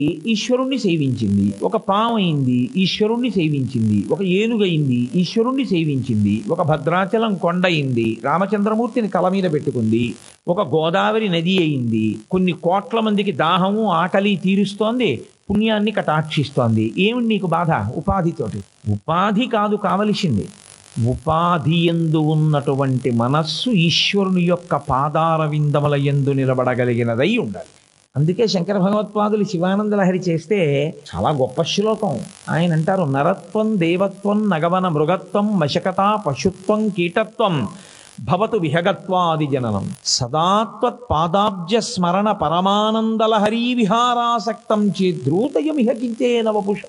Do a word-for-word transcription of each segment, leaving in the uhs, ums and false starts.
ఈశ్వరుణ్ణి సేవించింది, ఒక పాము అయింది ఈశ్వరుణ్ణి సేవించింది, ఒక ఏనుగయింది ఈశ్వరుణ్ణి సేవించింది, ఒక భద్రాచలం కొండ అయింది రామచంద్రమూర్తిని కల మీద పెట్టుకుంది, ఒక గోదావరి నది అయింది కొన్ని కోట్ల మందికి దాహము ఆకలి తీరుస్తోంది, పుణ్యాన్ని కటాక్షిస్తోంది. ఏమిటి నీకు బాధ? ఉపాధితోటి. ఉపాధి కాదు కావలసింది, ఉపాధి యందు ఉన్నటువంటి మనస్సు ఈశ్వరుని యొక్క పాదార విందముల యందు నిలబడగలిగినదై ఉండాలి. అందుకే శంకర భగవత్పాదులు శివానంద లహరి చేస్తే చాలా గొప్ప శ్లోకం. ఆయన అంటారు, నరత్వం దేవత్వం నగవన మృగత్వం మశకత పశుత్వం కీటత్వం భవతు విహగత్వాది జననం సదాత్వత్ పాదాబ్జ స్మరణ పరమానందలహరీ విహారాసక్తం చేద్రూతయమిహ కించే నవపుష.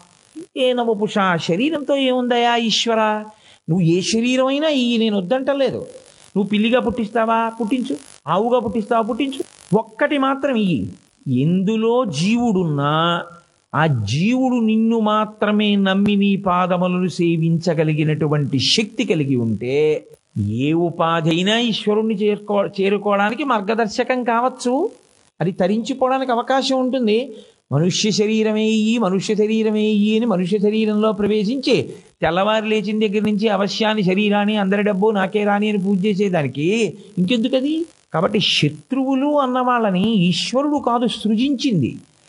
ఏ నవపుష శరీరంతో ఏముందయా ఈశ్వర? నువ్వు ఏ శరీరం అయినా ఈ నేను వద్దంటలేదు. నువ్వు పిల్లిగా పుట్టిస్తావా పుట్టించు, ఆవుగా పుట్టిస్తావా పుట్టించు, ఒక్కటి మాత్రం ఇయ్యి. ఎందులో జీవుడున్నా ఆ జీవుడు నిన్ను మాత్రమే నమ్మి నీ పాదములను సేవించగలిగినటువంటి శక్తి కలిగి ఉంటే ఏ ఉపాధి అయినా ఈశ్వరుణ్ణి చేరుకో చేరుకోవడానికి మార్గదర్శకం కావచ్చు, అది తరించిపోవడానికి అవకాశం ఉంటుంది. మనుష్య శరీరమే ఈ మనుష్య శరీరమే ఈ అని మనుష్య శరీరంలో ప్రవేశించి తెల్లవారు లేచిన దగ్గర నుంచి అవశ్యాన్ని శరీరాన్ని అందరి డబ్బు నాకే రాని అని పూజ చేసేదానికి ఇంకెందుకది? కాబట్టి శత్రువులు అన్న వాళ్ళని ఈశ్వరుడు కాదు సృజించింది,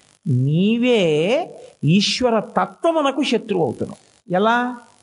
నీవే ఈశ్వర తత్వమునకు శత్రువు అవుతున్నావు. ఎలా?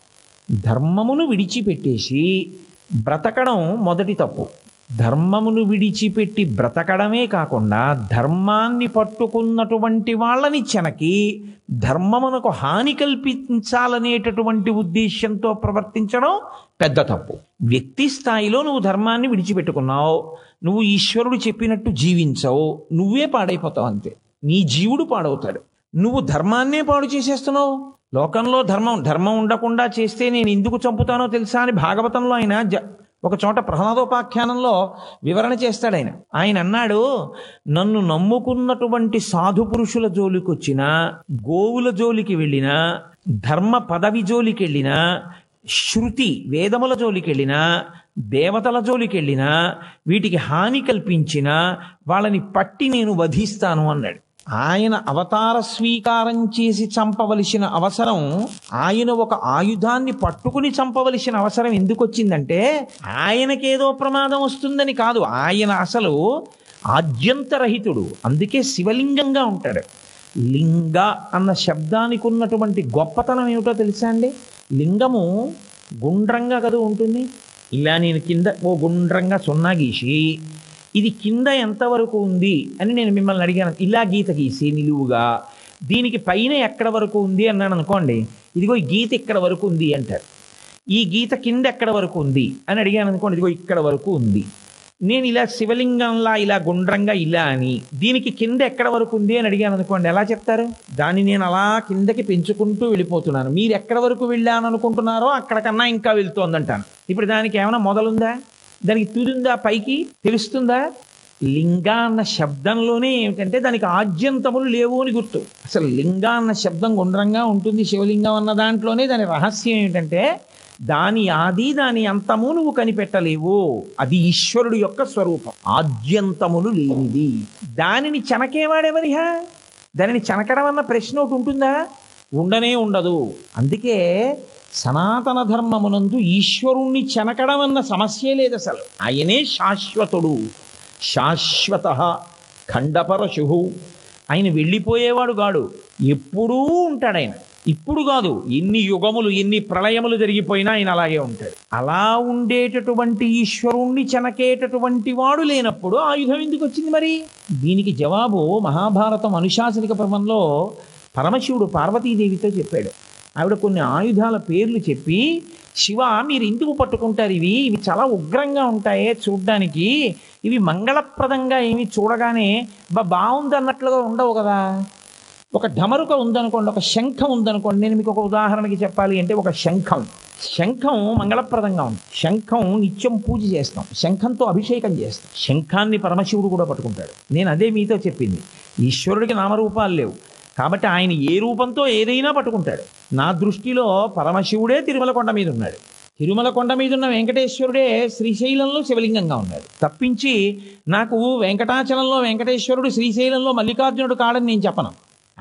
ధర్మమును విడిచిపెట్టేసి బ్రతకడం మొదటి తప్పు. ధర్మమును విడిచిపెట్టి బ్రతకడమే కాకుండా ధర్మాన్ని పట్టుకున్నటువంటి వాళ్ళని చెనకి ధర్మమునకు హాని కల్పించాలనేటటువంటి ఉద్దేశంతో ప్రవర్తించడం పెద్ద తప్పు. వ్యక్తి స్థాయిలో నువ్వు ధర్మాన్ని విడిచిపెట్టుకున్నావు, నువ్వు ఈశ్వరుడు చెప్పినట్టు జీవించవు, నువ్వే పాడైపోతావు అంతే. నీ జీవుడు పాడవుతాడు. నువ్వు ధర్మాన్నే పాడు చేసేస్తున్నావు. లోకంలో ధర్మం ధర్మం ఉండకుండా చేస్తే నేను ఎందుకు చంపుతానో తెలుసా అని భాగవతంలో ఆయన జ ఒక చోట ప్రహ్లాదోపాఖ్యానంలో వివరణ చేస్తాడు. ఆయన ఆయన అన్నాడు, నన్ను నమ్ముకున్నటువంటి సాధు పురుషుల జోలికి వచ్చినా, గోవుల జోలికి వెళ్ళినా, ధర్మ పదవి జోలికి వెళ్ళినా, శృతి వేదముల జోలికి వెళ్ళినా, దేవతల జోలికి వెళ్ళినా, వీటికి హాని కల్పించినా వాళ్ళని పట్టి నేను వధిస్తాను అన్నాడు. ఆయన అవతార స్వీకారం చేసి చంపవలసిన అవసరం, ఆయన ఒక ఆయుధాన్ని పట్టుకుని చంపవలసిన అవసరం ఎందుకు వచ్చిందంటే ఆయనకేదో ప్రమాదం వస్తుందని కాదు. ఆయన అసలు ఆద్యంతరహితుడు, అందుకే శివలింగంగా ఉంటాడు. లింగ అన్న శబ్దానికి ఉన్నటువంటి గొప్పతనం ఏమిటో తెలుసా అండి? లింగము గుండ్రంగా కదా ఉంటుంది. ఇలా నేను కింద ఓ గుండ్రంగా సున్నా గీసి ఇది కింద ఎంతవరకు ఉంది అని నేను మిమ్మల్ని అడిగాను. ఇలా గీత గీసి నిలువుగా దీనికి పైన ఎక్కడ వరకు ఉంది అన్నాను అనుకోండి, ఇదిగో ఈ గీత ఇక్కడ వరకు ఉంది అంటారు. ఈ గీత కింద ఎక్కడ వరకు ఉంది అని అడిగాను అనుకోండి, ఇదిగో ఇక్కడ వరకు ఉంది. నేను ఇలా శివలింగంలా ఇలా గుండ్రంగా ఇలా అని దీనికి కింద ఎక్కడ వరకు ఉంది అని అడిగాను అనుకోండి, ఎలా చెప్తారు? దాన్ని నేను అలా కిందకి పెంచుకుంటూ వెళ్ళిపోతున్నాను, మీరు ఎక్కడ వరకు వెళ్ళాను అనుకుంటున్నారో అక్కడికన్నా ఇంకా వెళ్తోందంటాను. ఇప్పుడు దానికి ఏమైనా మొదలుందా? దానికి తుదిందా? పైకి తెలుస్తుందా? లింగ అన్న శబ్దంలోనే ఏమిటంటే దానికి ఆద్యంతములు లేవు అని గుర్తు. అసలు లింగ అన్న శబ్దం గుండ్రంగా ఉంటుంది, శివలింగం అన్న దాంట్లోనే దాని రహస్యం ఏమిటంటే దాని ఆది దాని అంతము నువ్వు కనిపెట్టలేవు. అది ఈశ్వరుడు యొక్క స్వరూపం, ఆద్యంతములు లేనిది. దానిని చెనకేవాడెవరిహా? దానిని చెనకడం అన్న ప్రశ్న ఒకటి ఉంటుందా? ఉండనే ఉండదు. అందుకే సనాతన ధర్మమునందు ఈశ్వరుణ్ణి చెనకడం అన్న సమస్యే లేదు అసలు. ఆయనే శాశ్వతుడు, శాశ్వత ఖండపరశు. ఆయన వెళ్ళిపోయేవాడు కాడు, ఎప్పుడూ ఉంటాడు ఆయన. ఇప్పుడు కాదు, ఎన్ని యుగములు ఎన్ని ప్రళయములు జరిగిపోయినా ఆయన అలాగే ఉంటాడు. అలా ఉండేటటువంటి ఈశ్వరుణ్ణి చెనకేటటువంటి వాడు లేనప్పుడు ఆయుధం ఎందుకు వచ్చింది మరి? దీనికి జవాబు మహాభారతం అనుశాసనిక పర్వంలో పరమశివుడు పార్వతీదేవితో చెప్పాడు. ఆవిడ కొన్ని ఆయుధాల పేర్లు చెప్పి, శివ మీరు ఎందుకు పట్టుకుంటారు ఇవి? ఇవి చాలా ఉగ్రంగా ఉంటాయే చూడ్డానికి, ఇవి మంగళప్రదంగా ఏమి చూడగానే బా బాగుంది అన్నట్లుగా ఉండవు కదా. ఒక ఢమరుక ఉందనుకోండి, ఒక శంఖం ఉందనుకోండి. నేను మీకు ఒక ఉదాహరణకి చెప్పాలి అంటే, ఒక శంఖం శంఖం మంగళప్రదంగా ఉంది. శంఖం నిత్యం పూజ చేస్తాం, శంఖంతో అభిషేకం చేస్తాం. శంఖాన్ని పరమశివుడు కూడా పట్టుకుంటాడు. నేను అదే మీతో చెప్పింది. ఈశ్వరుడికి నామరూపాలు లేవు కాబట్టి ఆయన ఏ రూపంతో ఏదైనా పట్టుకుంటాడు. నా దృష్టిలో పరమశివుడే తిరుమల కొండ మీద ఉన్నాడు. తిరుమల కొండ మీద ఉన్న వెంకటేశ్వరుడే శ్రీశైలంలో శివలింగంగా ఉన్నాడు తప్పించి నాకు వెంకటాచలంలో వెంకటేశ్వరుడు శ్రీశైలంలో మల్లికార్జునుడు కాడని నేను చెప్పను.